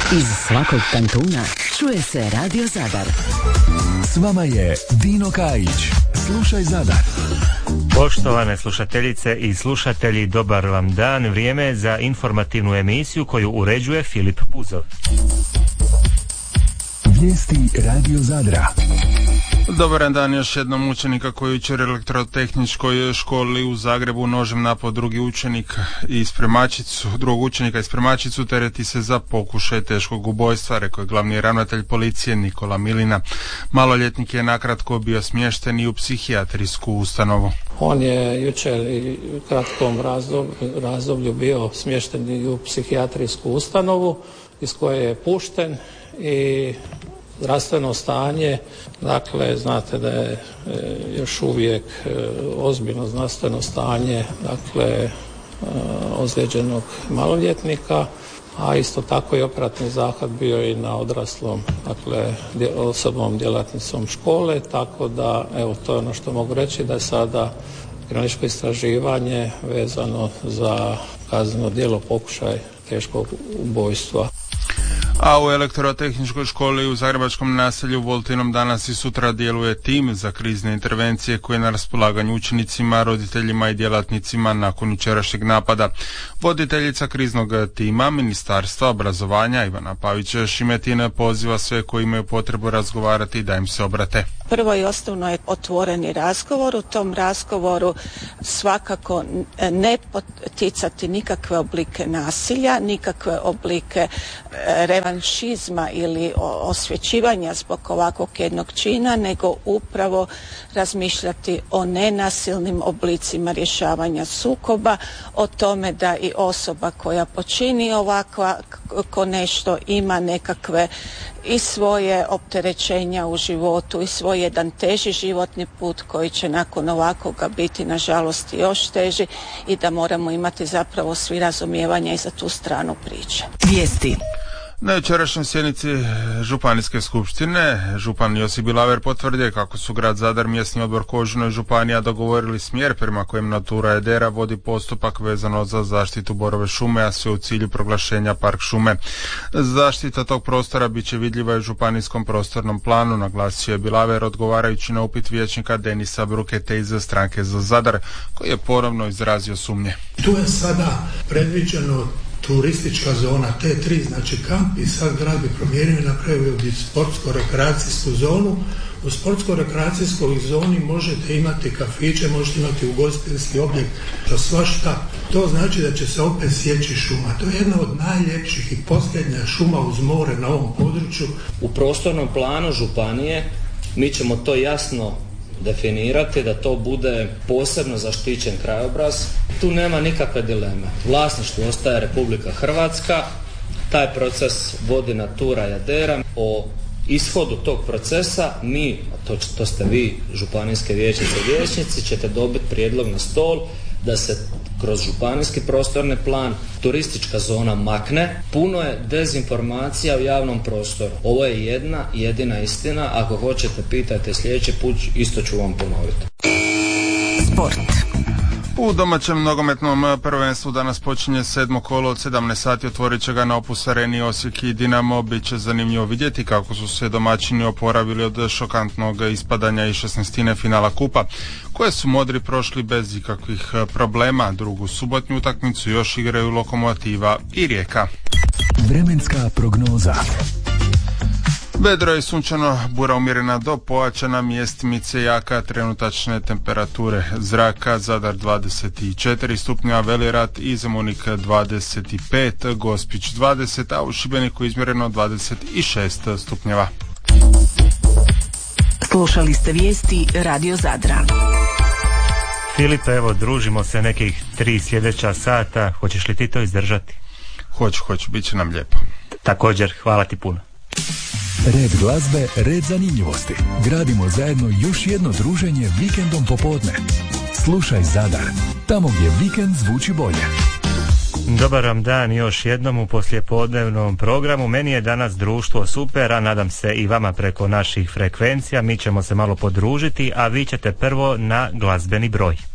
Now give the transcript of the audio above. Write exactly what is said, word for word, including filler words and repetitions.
Iz svakog kantuna čuje se Radio Zadar. S vama je Dino Kajić. Slušaj Zadar. Poštovane slušateljice i slušatelji, dobar vam dan. Vrijeme je za informativnu emisiju koju uređuje Filip Buzov. Vijesti Radio Zadra. Dobar dan još jednom učenika koji jučer elektrotehničkoj školi u Zagrebu nožem napao drugi učenik i spremačicu, drugog učenika i spremačicu tereti se za pokušaj teškog ubojstva, rekao je glavni ravnatelj policije Nikola Milina. Maloljetnik je nakratko bio smješten i u psihijatrijsku ustanovu. On je jučer i u kratkom razdoblju, razdoblju bio smješten i u psihijatrijsku ustanovu iz koje je pušten i zdravstveno stanje, dakle, znate da je e, još uvijek e, ozbiljno zdravstveno stanje, dakle, e, ozlijeđenog maloljetnika, a isto tako i operativni zahvat bio i na odraslom, dakle, dje, osobom djelatnicom škole, tako da, evo, to je ono što mogu reći, da je sada kriminalističko istraživanje vezano za kazneno djelo pokušaj teškog ubojstva. A u elektrotehničkoj školi u zagrebačkom naselju Voltinom danas i sutra djeluje tim za krizne intervencije koje je na raspolaganju učenicima, roditeljima i djelatnicima nakon jučerašnjeg napada. Voditeljica kriznog tima Ministarstva obrazovanja Ivana Pavić-Šimetin poziva sve koji imaju potrebu razgovarati da im se obrate. Prvo i osnovno je otvoreni razgovor. U tom razgovoru svakako ne poticati nikakve oblike nasilja, nikakve oblike revanšizma ili osvećivanja zbog ovakvog jednog čina, nego upravo razmišljati o nenasilnim oblicima rješavanja sukoba, o tome da i osoba koja počini ovako nešto ima nekakve i svoje opterećenja u životu i svoj jedan teži životni put koji će nakon ovakvoga biti nažalost još teži i da moramo imati zapravo svi razumijevanja i za tu stranu priče. Vijesti. Na jučerašnjoj sjednici Županijske skupštine župan Josip Bilaver potvrdio kako su grad Zadar, mjesni odbor Kožino i županija dogovorili smjer prema kojem Natura Edera vodi postupak vezano za zaštitu borove šume, a sve u cilju proglašenja park šume. Zaštita tog prostora bit će vidljiva i u županijskom prostornom planu, naglasio je Bilaver odgovarajući na upit vijećnika Denisa Brukete iz stranke za Zadar, koji je ponovno izrazio sumnje. Tu je sada predviđeno turistička zona T tri, znači kamp, i sad grad bi promijenio i napravio bi sportsko-rekreacijsku zonu. U sportsko-rekreacijskoj zoni možete imati kafiće, možete imati ugostiteljski objekt, to svašta. To znači da će se opet sjeći šuma. To je jedna od najljepših i posljednja šuma uz more na ovom području. U prostornom planu županije mi ćemo to jasno definirati da to bude posebno zaštićen krajobraz. Tu nema nikakve dileme. Vlasništvo ostaje Republika Hrvatska, taj proces vodi Natura Edera. O ishodu tog procesa mi, to, to ste vi, županijske vijećnice i vijećnici, ćete dobiti prijedlog na stol da se kroz županijski prostorni plan turistička zona makne. Puno je dezinformacija u javnom prostoru. Ovo je jedna jedina istina. Ako hoćete, pitajte sljedeći put, isto ću vam ponoviti. Sport. U domaćem nogometnom prvenstvu danas počinje sedmo kolo od sedamnaest sati, otvorit će ga na Opus Areni Osijek i Dinamo. Biće zanimljivo vidjeti kako su se domaćini oporavili od šokantnog ispadanja i šesnaestine finala kupa, koje su modri prošli bez ikakvih problema. Drugu subotnju utakmicu još igraju Lokomotiva i Rijeka. Vremenska prognoza. Vedro je sunčano, bura umjerena do pojačana, mjestimice jaka, trenutačne temperature zraka: Zadar dvadeset četiri stupnja, Velirat i Zemunik dvadeset pet, Gospić dvadeset, a u Šibeniku izmjereno dvadeset šest stupnjeva. Slušali ste vijesti Radio Zadra. Filipe, evo, družimo se nekih tri sljedeća sata. Hoćeš li ti to izdržati? Hoću, hoću, bit će nam lijepo. Također, hvala ti puno. Red glazbe, red zanimljivosti. Gradimo zajedno još jedno druženje vikendom popodne. Slušaj Zadar, tamo gdje vikend zvuči bolje. Dobar vam dan još jednom u poslijepodnevnom programu. Meni je danas društvo super, a nadam se i vama preko naših frekvencija. Mi ćemo se malo podružiti, a vi ćete prvo na glazbeni broj.